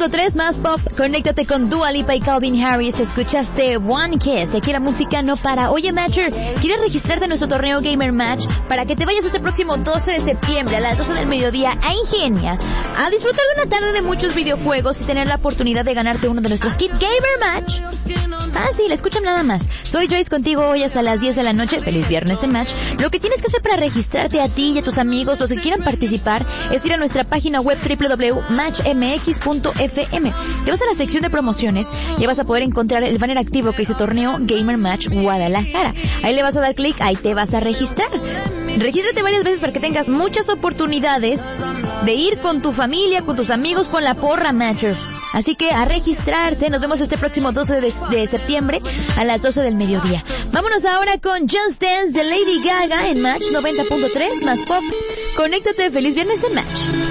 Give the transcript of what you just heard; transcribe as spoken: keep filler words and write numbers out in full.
punto tres más pop. Conéctate con Dua Lipa y Calvin Harris. Escuchaste One Kiss. Aquí la música no para. Oye, Matcher, ¿quieres registrarte en nuestro torneo Gamer Match para que te vayas este próximo doce de septiembre a las doce del mediodía a Ingenia a disfrutar de una tarde de muchos videojuegos y tener la oportunidad de ganarte uno de nuestros kits Gamer Match? Fácil, escúchame nada más. Soy Joyce contigo hoy hasta las diez de la noche. Feliz viernes en Match. Lo que tienes que hacer para registrarte a ti y a tus amigos, los que quieran participar, es ir a nuestra página web doble u doble u doble u punto match m x punto f m. Te vas a la sección de promociones y vas a poder encontrar el banner activo que dice Torneo Gamer Match Guadalajara. Ahí le vas a dar clic, ahí te vas a registrar. Regístrate varias veces para que tengas muchas oportunidades de ir con tu familia, con tus amigos, con la porra, Matcher. Así que a registrarse. Nos vemos este próximo doce de, de septiembre a las doce del mediodía. Vámonos ahora con Just Dance de Lady Gaga en Match noventa punto tres más pop. Conéctate, feliz viernes en Match.